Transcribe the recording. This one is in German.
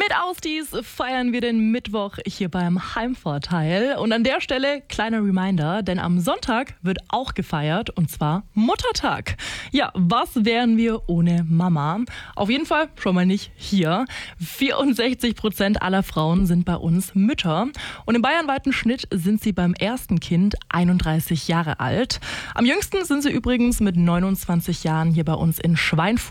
Mit Ausdies feiern wir den Mittwoch hier beim Heimvorteil. Und an der Stelle kleiner Reminder, denn am Sonntag wird auch gefeiert, und zwar Muttertag. Ja, was wären wir ohne Mama? Auf jeden Fall schon mal nicht hier. 64% aller Frauen sind bei uns Mütter. Und im bayernweiten Schnitt sind sie beim ersten Kind 31 Jahre alt. Am jüngsten sind sie übrigens mit 29 Jahren hier bei uns in Schweinfurt.